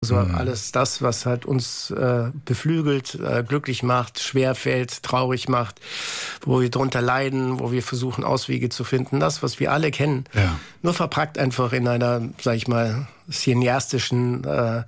Also alles das, was halt uns beflügelt, glücklich macht, schwerfällt, traurig macht, wo wir drunter leiden, wo wir versuchen, Auswege zu finden. Das, was wir alle kennen, nur verpackt einfach in einer, sag ich mal, cineastischen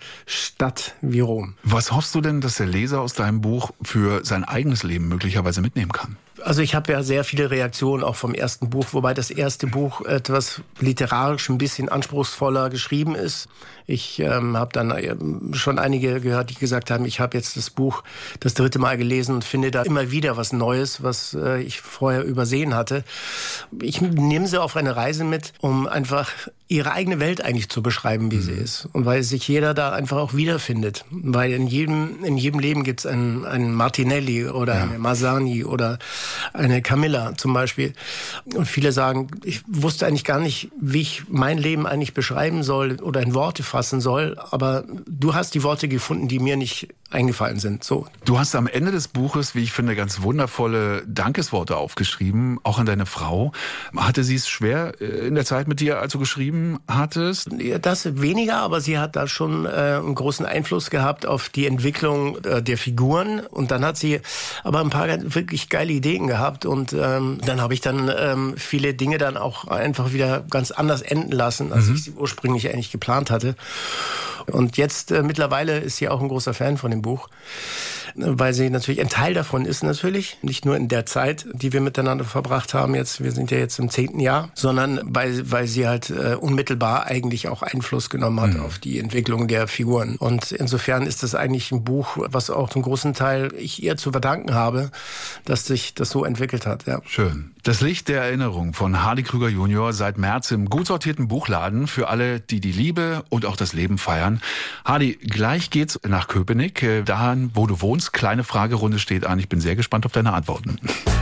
Stadt wie Rom. Was hoffst du denn, dass der Leser aus deinem Buch für sein eigenes Leben möglicherweise mitnehmen kann? Also ich habe ja sehr viele Reaktionen auch vom ersten Buch, wobei das erste Buch etwas literarisch ein bisschen anspruchsvoller geschrieben ist. Ich habe dann schon einige gehört, die gesagt haben, ich habe jetzt das Buch das 3. Mal gelesen und finde da immer wieder was Neues, was ich vorher übersehen hatte. Ich nehme sie auf eine Reise mit, um einfach ihre eigene Welt eigentlich zu beschreiben, wie sie ist. Und weil sich jeder da einfach auch wiederfindet. Weil in jedem Leben gibt es einen Martinelli oder eine Masani oder eine Camilla zum Beispiel. Und viele sagen, ich wusste eigentlich gar nicht, wie ich mein Leben eigentlich beschreiben soll oder in Worte fassen soll. Aber du hast die Worte gefunden, die mir nicht eingefallen sind. So. Du hast am Ende des Buches, wie ich finde, ganz wundervolle Dankesworte aufgeschrieben, auch an deine Frau. Hatte sie es schwer in der Zeit mit dir, als du geschrieben hattest? Das weniger, aber sie hat da schon einen großen Einfluss gehabt auf die Entwicklung der Figuren. Und dann hat sie aber ein paar wirklich geile Ideen gehabt. Und dann habe ich dann viele Dinge dann auch einfach wieder ganz anders enden lassen, als ich sie ursprünglich eigentlich geplant hatte. Und jetzt mittlerweile ist sie auch ein großer Fan von dem Buch, weil sie natürlich ein Teil davon ist natürlich, nicht nur in der Zeit, die wir miteinander verbracht haben jetzt, wir sind ja jetzt im 10. Jahr, sondern weil sie halt unmittelbar eigentlich auch Einfluss genommen hat auf die Entwicklung der Figuren. Und insofern ist das eigentlich ein Buch, was auch zum großen Teil ich ihr zu verdanken habe, dass sich das so entwickelt hat. Ja. Schön. Das Licht der Erinnerung von Hardy Krüger Junior seit März im gut sortierten Buchladen für alle, die die Liebe und auch das Leben feiern. Hardy, gleich geht's nach Köpenick, dahin, wo du wohnst. Kleine Fragerunde steht an. Ich bin sehr gespannt auf deine Antworten.